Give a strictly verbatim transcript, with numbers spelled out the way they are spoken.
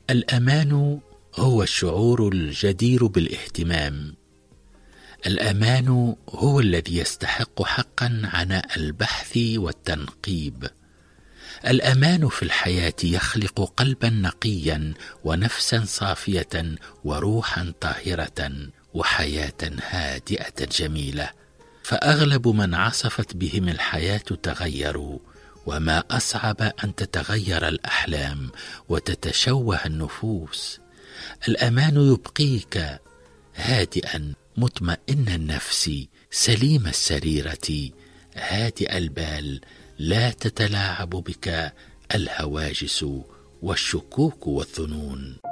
الأمان هو الشعور الجدير بالاهتمام. الأمان هو الذي يستحق حقا عناء البحث والتنقيب. الأمان في الحياة يخلق قلبا نقيا ونفسا صافية وروحا طاهرة وحياة هادئة جميلة. فأغلب من عصفت بهم الحياة تغيروا، وما أصعب أن تتغير الأحلام وتتشوه النفوس. الأمان يبقيك هادئا مطمئن النفس سليم السريرة هادئ البال، لا تتلاعب بك الهواجس والشكوك والظنون.